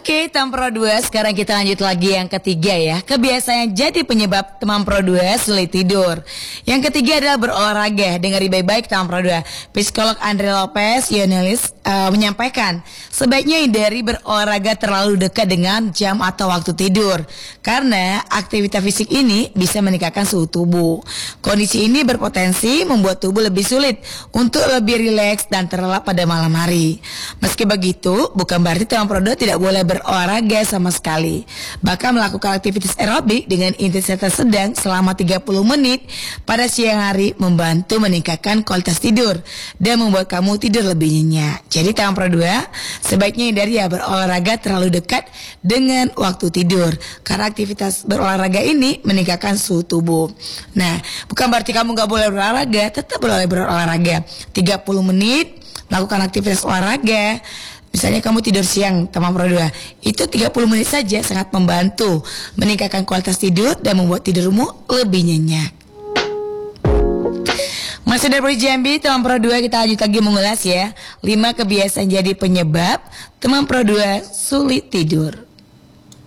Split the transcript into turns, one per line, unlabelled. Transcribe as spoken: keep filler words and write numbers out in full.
Oke, teman Pro dua, sekarang kita lanjut lagi yang ketiga ya. Kebiasaan yang jadi penyebab teman Pro dua sulit tidur. Yang ketiga adalah berolahraga. Dengari baik-baik teman Pro dua. Psikolog Andre Lopez Yonelis uh, menyampaikan, sebaiknya hindari berolahraga terlalu dekat dengan jam atau waktu tidur. Karena aktivitas fisik ini bisa meningkatkan suhu tubuh. Kondisi ini berpotensi membuat tubuh lebih sulit untuk lebih rileks dan terlelap pada malam hari. Meski begitu, bukan berarti teman Pro dua tidak boleh berolahraga sama sekali. Bahkan melakukan aktivitas aerobik dengan intensitas sedang selama tiga puluh menit pada siang hari membantu meningkatkan kualitas tidur dan membuat kamu tidur lebih nyenyak. Jadi teman Pro dua, sebaiknya hindari ya berolahraga terlalu dekat dengan waktu tidur, karena aktivitas berolahraga ini meningkatkan suhu tubuh. Nah, bukan berarti kamu gak boleh berolahraga, tetap boleh berolahraga tiga puluh menit, melakukan aktivitas olahraga. Misalnya kamu tidur siang teman Pro dua, itu tiga puluh menit saja sangat membantu meningkatkan kualitas tidur dan membuat tidurmu lebih nyenyak. Masih dari Jambi, teman Pro dua, kita lanjut lagi mengulas ya lima kebiasaan jadi penyebab teman Pro dua sulit tidur.